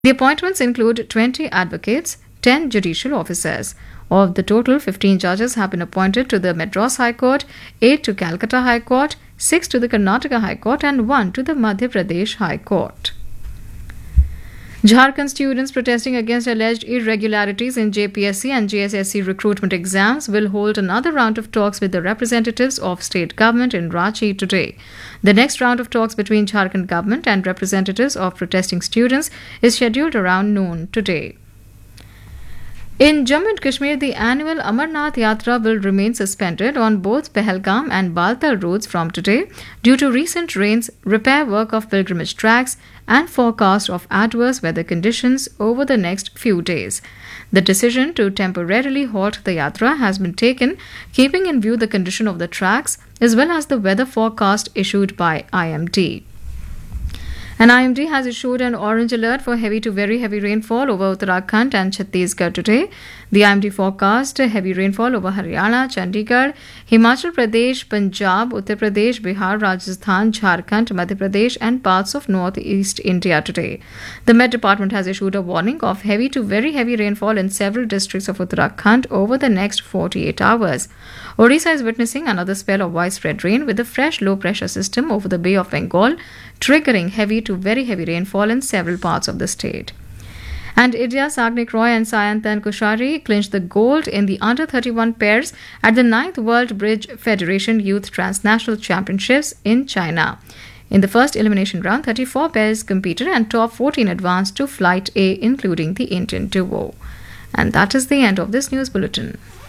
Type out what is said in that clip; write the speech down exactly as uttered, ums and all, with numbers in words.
The appointments include twenty advocates, ten judicial officers. Of the total, fifteen judges have been appointed to the Madras High Court, eight to Calcutta High Court, six to the Karnataka High Court, and one to the Madhya Pradesh High Court. Jharkhand students protesting against alleged irregularities in J P S C and J S S C recruitment exams will hold another round of talks with the representatives of state government in Ranchi today. The next round of talks between Jharkhand government and representatives of protesting students is scheduled around noon today. In Jammu and Kashmir, the annual Amarnath Yatra will remain suspended on both Pahalgam and Baltal roads from today due to recent rains, repair work of pilgrimage tracks, and forecast of adverse weather conditions over the next few days. The decision to temporarily halt the Yatra has been taken, keeping in view the condition of the tracks as well as the weather forecast issued by I M D. And I M D has issued an orange alert for heavy to very heavy rainfall over Uttarakhand and Chhattisgarh today. The I M D forecast heavy rainfall over Haryana, Chandigarh, Himachal Pradesh, Punjab, Uttar Pradesh, Bihar, Rajasthan, Jharkhand, Madhya Pradesh and parts of northeast India today. The Met Department has issued a warning of heavy to very heavy rainfall in several districts of Uttarakhand over the next forty-eight hours. Odisha is witnessing another spell of widespread rain with a fresh low pressure system over the Bay of Bengal, triggering heavy to very heavy rainfall in several parts of the state. And Idya Sagnik Roy and Sayantan Kushari clinched the gold in the under thirty-one pairs at the ninth World Bridge Federation Youth Transnational Championships in China. In the first elimination round, thirty-four pairs competed and top fourteen advanced to Flight A, including the Indian duo. And that is the end of this news bulletin.